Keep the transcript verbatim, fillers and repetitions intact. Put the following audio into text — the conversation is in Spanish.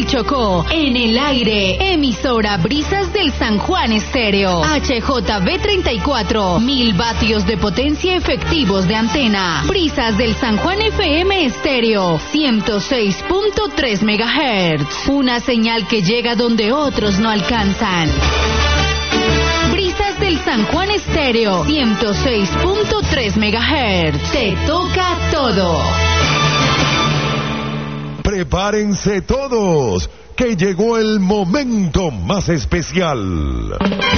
del Chocó. En el aire, emisora Brisas del San Juan Estéreo. H J B treinta y cuatro, mil vatios de potencia efectivos de antena. Brisas del San Juan F M Estéreo, ciento seis punto tres megahertz. Una señal que llega donde otros no alcanzan. Brisas del San Juan Estéreo, ciento seis punto tres megahertz. Te toca todo. Prepárense todos, que llegó el momento más especial.